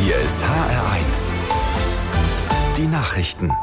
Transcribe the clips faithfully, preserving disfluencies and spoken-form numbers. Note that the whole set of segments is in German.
Hier ist H R eins. Die Nachrichten.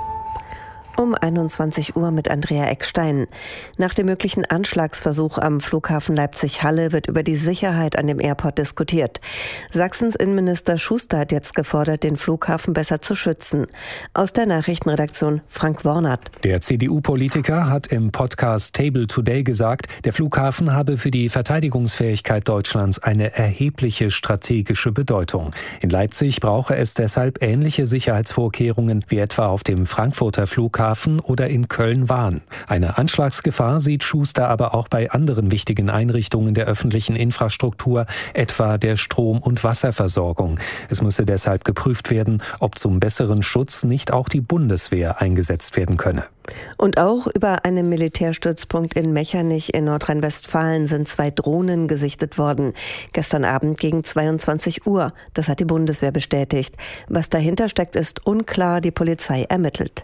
Um einundzwanzig Uhr mit Andrea Eckstein. Nach dem möglichen Anschlagsversuch am Flughafen Leipzig-Halle wird über die Sicherheit an dem Airport diskutiert. Sachsens Innenminister Schuster hat jetzt gefordert, den Flughafen besser zu schützen. Aus der Nachrichtenredaktion Frank Wornert. Der C D U-Politiker hat im Podcast Table Today gesagt, der Flughafen habe für die Verteidigungsfähigkeit Deutschlands eine erhebliche strategische Bedeutung. In Leipzig brauche es deshalb ähnliche Sicherheitsvorkehrungen wie etwa auf dem Frankfurter Flughafen oder in Köln-Wahn. Eine Anschlagsgefahr sieht Schuster aber auch bei anderen wichtigen Einrichtungen der öffentlichen Infrastruktur, etwa der Strom- und Wasserversorgung. Es müsse deshalb geprüft werden, ob zum besseren Schutz nicht auch die Bundeswehr eingesetzt werden könne. Und auch über einen Militärstützpunkt in Mechernich in Nordrhein-Westfalen sind zwei Drohnen gesichtet worden. Gestern Abend gegen zweiundzwanzig Uhr. Das hat die Bundeswehr bestätigt. Was dahinter steckt, ist unklar. Die Polizei ermittelt.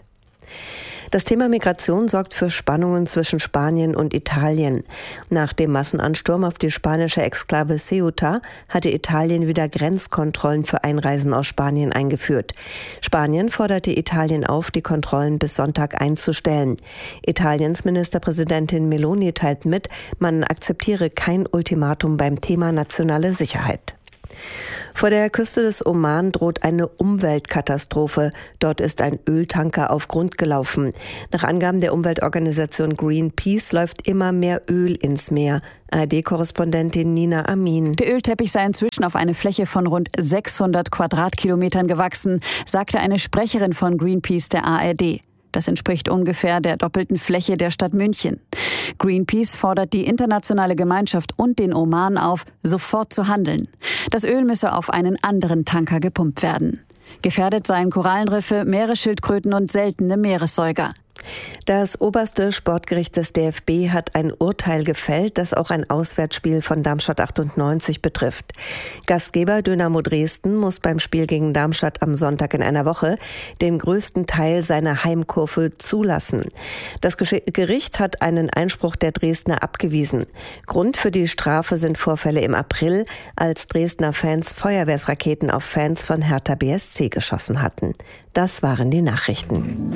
Das Thema Migration sorgt für Spannungen zwischen Spanien und Italien. Nach dem Massenansturm auf die spanische Exklave Ceuta hatte Italien wieder Grenzkontrollen für Einreisen aus Spanien eingeführt. Spanien forderte Italien auf, die Kontrollen bis Sonntag einzustellen. Italiens Ministerpräsidentin Meloni teilt mit, man akzeptiere kein Ultimatum beim Thema nationale Sicherheit. Vor der Küste des Oman droht eine Umweltkatastrophe. Dort ist ein Öltanker auf Grund gelaufen. Nach Angaben der Umweltorganisation Greenpeace läuft immer mehr Öl ins Meer. A R D-Korrespondentin Nina Amin. Der Ölteppich sei inzwischen auf eine Fläche von rund sechshundert Quadratkilometern gewachsen, sagte eine Sprecherin von Greenpeace der A R D. Das entspricht ungefähr der doppelten Fläche der Stadt München. Greenpeace fordert die internationale Gemeinschaft und den Oman auf, sofort zu handeln. Das Öl müsse auf einen anderen Tanker gepumpt werden. Gefährdet seien Korallenriffe, Meeresschildkröten und seltene Meeressäuger. Das oberste Sportgericht des D F B hat ein Urteil gefällt, das auch ein Auswärtsspiel von Darmstadt achtundneunzig betrifft. Gastgeber Dynamo Dresden muss beim Spiel gegen Darmstadt am Sonntag in einer Woche den größten Teil seiner Heimkurve zulassen. Das Gericht hat einen Einspruch der Dresdner abgewiesen. Grund für die Strafe sind Vorfälle im April, als Dresdner Fans Feuerwehrsraketen auf Fans von Hertha B S C geschossen hatten. Das waren die Nachrichten.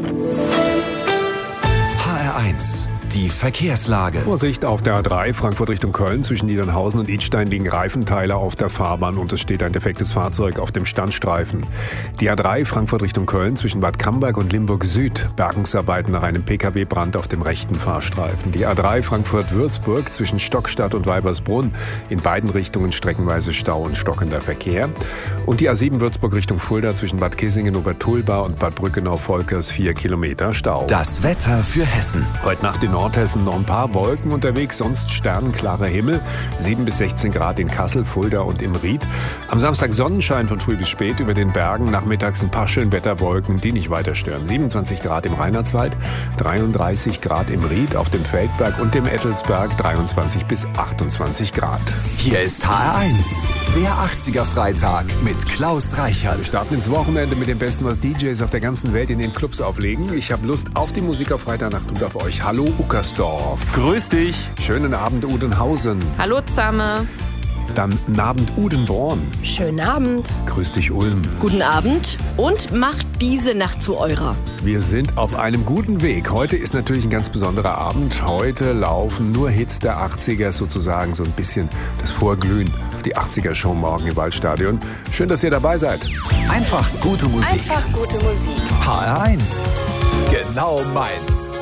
H R eins. Die Verkehrslage. Vorsicht auf der A drei Frankfurt Richtung Köln. Zwischen Niedernhausen und Idstein liegen Reifenteile auf der Fahrbahn und es steht ein defektes Fahrzeug auf dem Standstreifen. Die A drei Frankfurt Richtung Köln zwischen Bad Camberg und Limburg Süd. Bergungsarbeiten nach einem P K W-Brand auf dem rechten Fahrstreifen. Die A drei Frankfurt-Würzburg zwischen Stockstadt und Weibersbrunn. In beiden Richtungen streckenweise Stau und stockender Verkehr. Und die A sieben Würzburg Richtung Fulda zwischen Bad Kissingen, Obertulba und Bad Brückenau-Volkers vier Kilometer Stau. Das Wetter für Hessen. Heute Nacht in Nordhessen noch ein paar Wolken unterwegs, sonst sternenklarer Himmel. sieben bis sechzehn Grad in Kassel, Fulda und im Ried. Am Samstag Sonnenschein von früh bis spät über den Bergen. Nachmittags ein paar Schönwetterwolken, die nicht weiter stören. siebenundzwanzig Grad im Rheinlandswald, dreiunddreißig Grad im Ried, auf dem Feldberg und dem Ettelsberg, dreiundzwanzig bis achtundzwanzig Grad. Hier ist H R eins, der achtziger-Freitag mit Klaus Reichert. Wir starten ins Wochenende mit dem Besten, was D Js auf der ganzen Welt in den Clubs auflegen. Ich habe Lust auf die Musik auf Freitagnacht und auf euch. Hallo Uckersdorf. Grüß dich. Schönen Abend Udenhausen. Hallo zusammen. Dann Abend Udenborn. Schönen Abend. Grüß dich Ulm. Guten Abend und macht diese Nacht zu eurer. Wir sind auf einem guten Weg. Heute ist natürlich ein ganz besonderer Abend. Heute laufen nur Hits der achtziger, sozusagen so ein bisschen das Vorglühen auf die achtziger-Show morgen im Waldstadion. Schön, dass ihr dabei seid. Einfach gute Musik. Einfach gute Musik. H R eins. Genau meins.